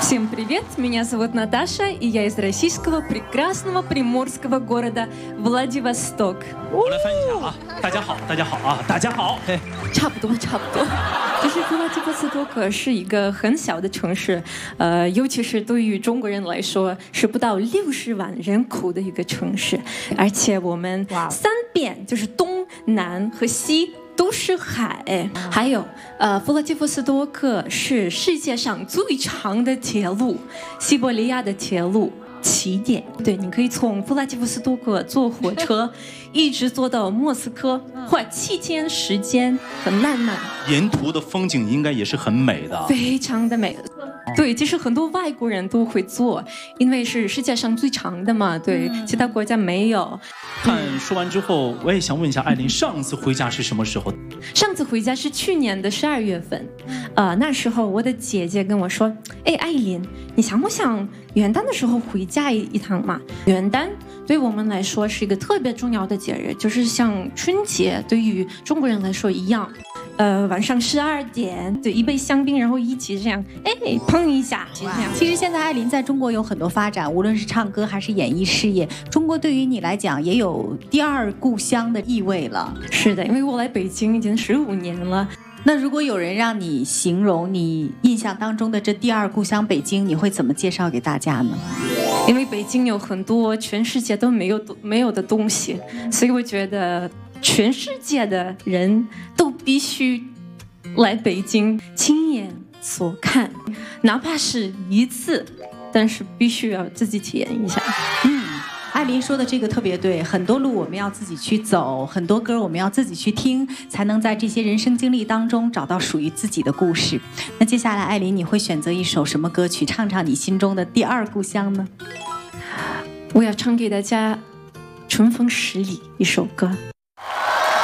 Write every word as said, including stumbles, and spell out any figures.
Всем привет, меня зовут Наташа, и я из российского прекрасного приморского города Владивосток. 我来翻译一下啊，大家好，大家好啊，大家好。嘿， 差不多，差不多。就是弗拉基沃斯托克是一个很小的城市，呃，尤其是对于中国人来说，是不到六十万人口的一个城市，而且我们三边就是东南和西。 都是海，还有呃，弗拉基沃斯多克是世界上最长的铁路，西伯利亚的铁路起点。对，你可以从弗拉基沃斯多克坐火车，一直坐到莫斯科，花七天时间，很浪漫。 沿途的风景应该也是很美的， 非常的美。 对，其实很多外国人都会做，因为是世界上最长的嘛。对，嗯、其他国家没有。 看说完之后，我也想问一下艾琳，上次回家是什么时候？ 上次回家是去年的十二月份，呃，那时候我的姐姐跟我说：“哎，艾琳，你想不想元旦的时候回家一一趟嘛？元旦对我们来说是一个特别重要的节日，就是像春节对于中国人来说一样。” 呃，晚上十二点，对，一杯香槟，然后一起这样，哎，碰一下，这样。 其实现在艾琳在中国有很多发展，无论是唱歌还是演艺事业，中国对于你来讲也有第二故乡的意味了。 是的，因为我来北京已经十五年了。 那如果有人让你形容你印象当中的这第二故乡北京，你会怎么介绍给大家呢？ 因为北京有很多全世界都没有没有的东西，所以我觉得。 全世界的人都必须来北京亲眼所看，哪怕是一次，但是必须要自己体验一下。 嗯，艾琳说的这个特别对，很多路我们要自己去走，很多歌我们要自己去听，才能在这些人生经历当中找到属于自己的故事。那接下来，艾琳你会选择一首什么歌曲，唱唱你心中的第二故乡呢？ 我要唱给大家《春风十里》一首歌。